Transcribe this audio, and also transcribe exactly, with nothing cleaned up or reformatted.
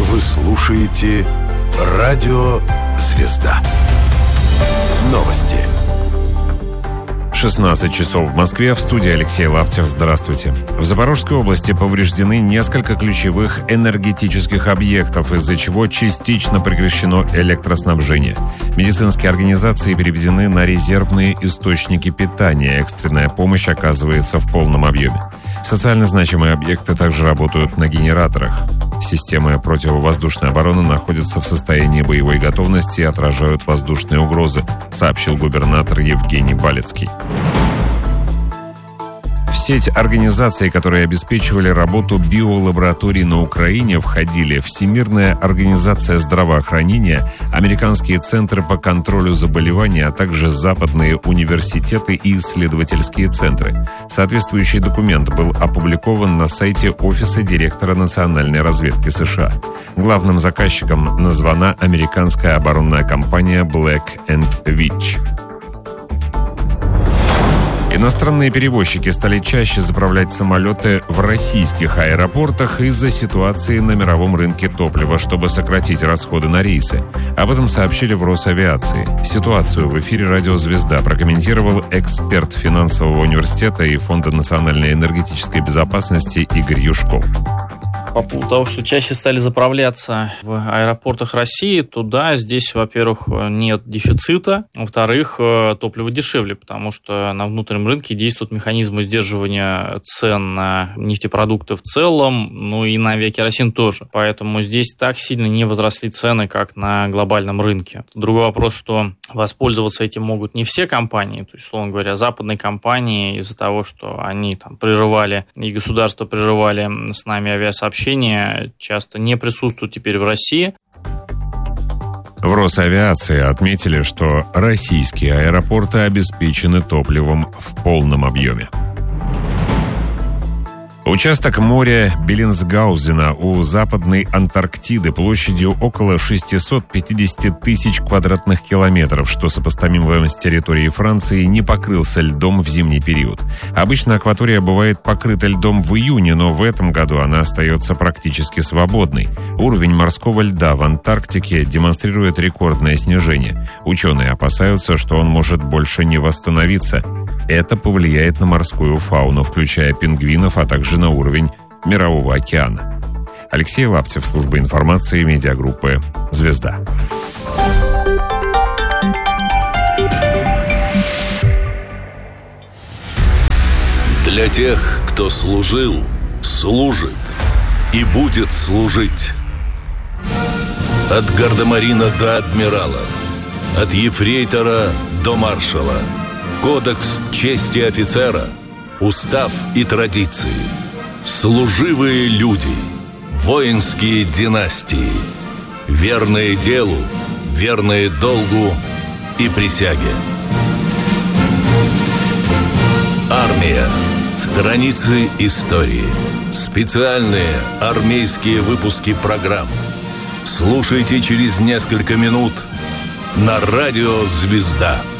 Вы слушаете Радио Звезда. Новости. шестнадцать часов в Москве. В студии Алексей Лаптев. Здравствуйте. В Запорожской области повреждены несколько ключевых энергетических объектов, из-за чего частично прекращено электроснабжение. Медицинские организации переведены на резервные источники питания. Экстренная помощь оказывается в полном объеме. Социально значимые объекты также работают на генераторах. Системы противовоздушной обороны находятся в состоянии боевой готовности и отражают воздушные угрозы, сообщил губернатор Евгений Балецкий. В сеть организаций, которые обеспечивали работу биолабораторий на Украине, входили Всемирная организация здравоохранения, американские центры по контролю заболеваний, а также западные университеты и исследовательские центры. Соответствующий документ был опубликован на сайте Офиса директора национальной разведки США. Главным заказчиком названа американская оборонная компания Black энд Veatch. Иностранные перевозчики стали чаще заправлять самолеты в российских аэропортах из-за ситуации на мировом рынке топлива, чтобы сократить расходы на рейсы. Об этом сообщили в Росавиации. Ситуацию в эфире «Радио Звезда» прокомментировал эксперт финансового университета и Фонда национальной энергетической безопасности Игорь Юшков. По поводу того, что чаще стали заправляться в аэропортах России, то да, здесь, во-первых, нет дефицита, во-вторых, топливо дешевле, потому что на внутреннем рынке действуют механизмы сдерживания цен на нефтепродукты в целом, ну и на авиакеросин тоже. Поэтому здесь так сильно не возросли цены, как на глобальном рынке. Другой вопрос, что воспользоваться этим могут не все компании, то есть, условно говоря, западные компании из-за того, что они там прерывали, и государства прерывали с нами авиасообщения, часто не присутствуют теперь в России. В Росавиации отметили, что российские аэропорты обеспечены топливом в полном объеме. Участок моря Беллинсгаузена у Западной Антарктиды площадью около шестьсот пятьдесят тысяч квадратных километров, что сопоставимо с территорией Франции, не покрылся льдом в зимний период. Обычно акватория бывает покрыта льдом в июне, но в этом году она остается практически свободной. Уровень морского льда в Антарктике демонстрирует рекордное снижение. Ученые опасаются, что он может больше не восстановиться. Это повлияет на морскую фауну, включая пингвинов, а также на уровень мирового океана. Алексей Лаптев, служба информации, медиагруппы «Звезда». Для тех, кто служил, служит и будет служить. От гардемарина до адмирала, от ефрейтора до маршала. Кодекс чести офицера, устав и традиции. Служивые люди, воинские династии, верные делу, верные долгу и присяге. Армия. Страницы истории. Специальные армейские выпуски программ. Слушайте через несколько минут на радио «Звезда».